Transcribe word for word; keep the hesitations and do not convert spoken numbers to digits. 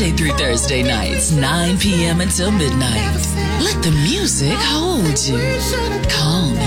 Monday through Thursday nights, nine p.m. until midnight. Let the music hold you. Calm